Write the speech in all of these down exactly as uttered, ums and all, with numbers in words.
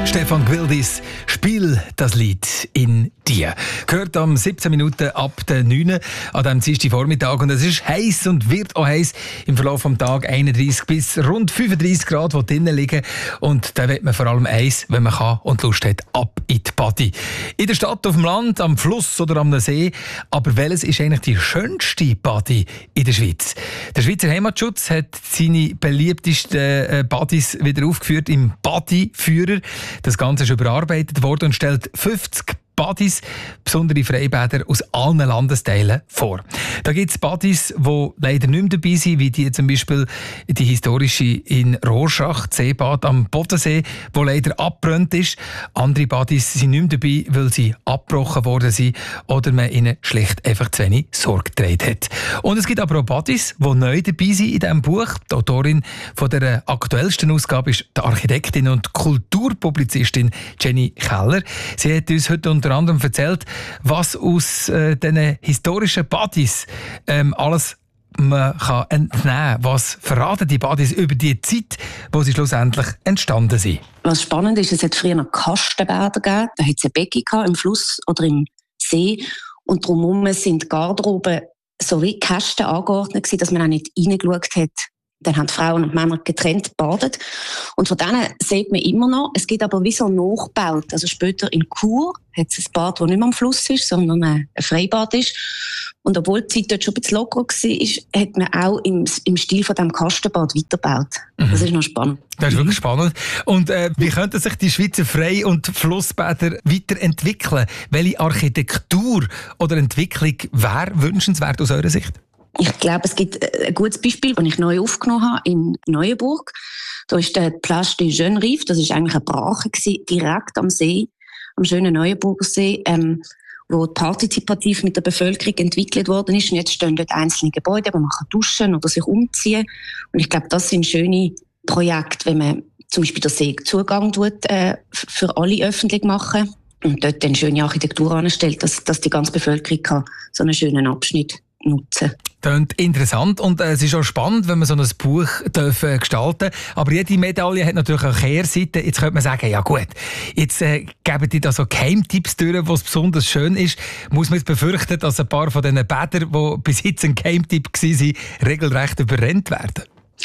Stefan Gwildis, «Spiel das Lied in dir». Gehört am siebzehn Minuten ab der neun an diesem Dienstag Vormittag. Und es ist heiß und wird auch heiß im Verlauf des Tages. einunddreissig bis rund fünfunddreissig Grad, die drinnen liegen. Und da will man vor allem eins, wenn man kann und Lust hat, ab in die Party. In der Stadt, auf dem Land, am Fluss oder am See. Aber welches ist eigentlich die schönste Party in der Schweiz? Der Schweizer Heimatschutz hat seine beliebtesten Partys wieder aufgeführt im Partyführer. Das Ganze ist überarbeitet worden und stellt fünfzig Partys, besondere Freibäder aus allen Landesteilen vor. Da gibt es Partys, die leider nicht mehr dabei sind, wie die zum Beispiel die historische in Rorschach, das Seebad am Bodensee, wo leider abgebrannt ist. Andere Partys sind nicht mehr dabei, weil sie abgebrochen worden sind oder man ihnen schlicht einfach zu wenig Sorge getragen hat. Und es gibt aber auch Partys, die neu dabei sind in diesem Buch. Die Autorin von der aktuellsten Ausgabe ist die Architektin und Kulturpublizistin Jenny Keller. Sie hat uns heute unter anderem erzählt, was aus äh, diesen historischen Partys ähm, alles man kann entnehmen, was verraten die Partys über die Zeit, wo sie schlussendlich entstanden sind. Was spannend ist, es hat früher noch Kastenbäder gegeben, da hat es eine Becken im Fluss oder im See und drumherum sind die Garderoben so wie Kästen angeordnet gewesen, dass man auch nicht reingeschaut hat. Dann haben die Frauen und Männer getrennt gebadet. Und von denen sieht man immer noch. Es gibt aber wie so nachgebaut. Also später in Chur hat es ein Bad, das nicht mehr am Fluss ist, sondern ein Freibad ist. Und obwohl die Zeit dort schon ein bisschen locker war, hat man auch im, im Stil von diesem Kastenbad weitergebaut. Mhm. Das ist noch spannend. Das ist wirklich spannend. Und äh, wie könnten sich die Schweizer Frei- und Flussbäder weiterentwickeln? Welche Architektur oder Entwicklung wäre wünschenswert aus eurer Sicht? Ich glaube, es gibt ein gutes Beispiel, das ich neu aufgenommen habe in Neuenburg. Da ist der Plage des Jeunes Rives, das war eigentlich eine Brache gewesen, direkt am See, am schönen Neuenburger See, ähm, wo partizipativ mit der Bevölkerung entwickelt worden ist. Und jetzt stehen dort einzelne Gebäude, wo man kann duschen oder sich umziehen. Und ich glaube, das sind schöne Projekte, wenn man zum Beispiel den Seezugang tut, äh, für alle öffentlich machen und dort eine schöne Architektur anstellt, dass, dass die ganze Bevölkerung kann so einen schönen Abschnitt nutzen. Klingt interessant und äh, es ist auch spannend, wenn man so ein Buch dürfen gestalten. Aber jede Medaille hat natürlich auch Kehrseite. Jetzt könnte man sagen, ja gut, jetzt äh, geben die da so Geheimtipps durch, was besonders schön ist. Muss man jetzt befürchten, dass ein paar von diesen Bädern, die bis jetzt ein Geheimtipp waren, regelrecht überrennt werden?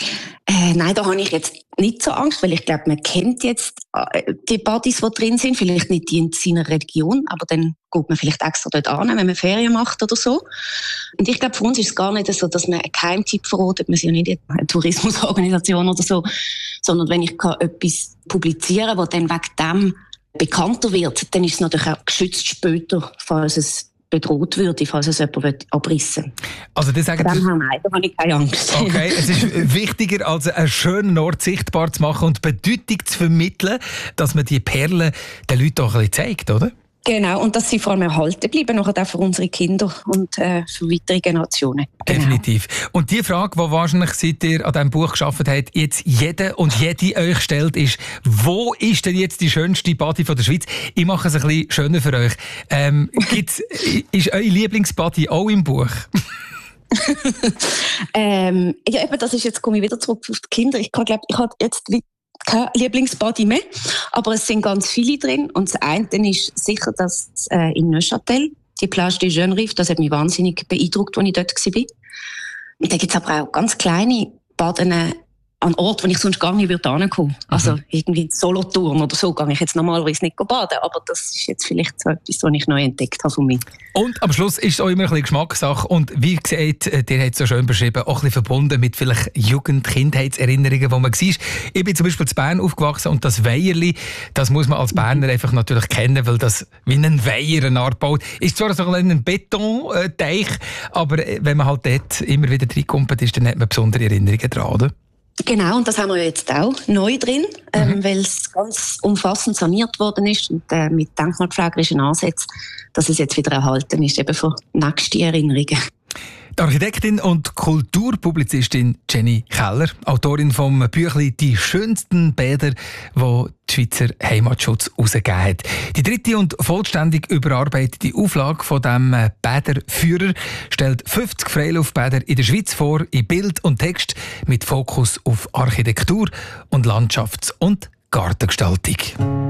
Äh, nein, da habe ich jetzt nicht so Angst, weil ich glaube, man kennt jetzt äh, die Partys, die drin sind, vielleicht nicht die in seiner Region, aber dann geht man vielleicht extra dort an, wenn man Ferien macht oder so. Und ich glaube, für uns ist es gar nicht so, dass man einen Geheimtipp verratet. Wir sind ja nicht eine Tourismusorganisation oder so, sondern wenn ich kann etwas publizieren kann, das dann wegen dem bekannter wird, dann ist es natürlich auch geschützt später, falls es bedroht würde, falls es jemand abrissen will. Also das sagen Sie... Nein, da habe ich keine Angst. Okay, es ist wichtiger, als einen schönen Ort sichtbar zu machen und Bedeutung zu vermitteln, dass man die Perlen den Leuten auch ein bisschen zeigt, oder? Genau, und dass sie vor allem erhalten bleiben, nachher auch für unsere Kinder und äh, für weitere Generationen. Genau. Definitiv. Und die Frage, die wahrscheinlich, seit ihr an diesem Buch gearbeitet habt, jetzt jeder und jede euch stellt, ist, wo ist denn jetzt die schönste Party von der Schweiz? Ich mache es ein bisschen schöner für euch. Ähm, gibt's, ist eure Lieblingsparty auch im Buch? ähm, ja, eben, das ist jetzt, komme ich wieder zurück auf die Kinder. Ich glaube, ich habe jetzt kein Lieblingsparty mehr, aber es sind ganz viele drin. Und das eine ist sicher das äh, in Neuchâtel, die Plage des Jeunes Rives, das hat mich wahnsinnig beeindruckt, als ich dort war. Und da gibt es aber auch ganz kleine Baden an Orten, wo ich sonst gar nicht hinkommen würde. Also irgendwie in Solothurn oder so gehe ich jetzt normalerweise nicht baden, aber das ist jetzt vielleicht so etwas, was ich neu entdeckt habe von mir. Und am Schluss ist es auch immer ein bisschen Geschmackssache und wie gesagt, dir hat es so schön beschrieben, auch ein bisschen verbunden mit vielleicht Jugend-, Kindheitserinnerungen, die man war. Ich bin zum Beispiel in Bern aufgewachsen und das Weierli, das muss man als Berner einfach natürlich kennen, weil das wie ein Weiher eine Art baut. Ist zwar so ein Betonteich, aber wenn man halt dort immer wieder reinkommt, ist, dann hat man besondere Erinnerungen daran, oder? Genau, und das haben wir jetzt auch neu drin, ähm, mhm. weil es ganz umfassend saniert worden ist und äh, mit denkmalpflegerischen Ansätzen, dass es jetzt wieder erhalten ist, eben für nächste Erinnerungen. Die Architektin und Kulturpublizistin Jenny Keller, Autorin vom Büchlein «Die schönsten Bäder», wo die Schweizer Heimatschutz herausgegeben hat. Die dritte und vollständig überarbeitete Auflage von dem Bäderführer stellt fünfzig Freiluftbäder in der Schweiz vor, in Bild und Text, mit Fokus auf Architektur und Landschafts- und Gartengestaltung.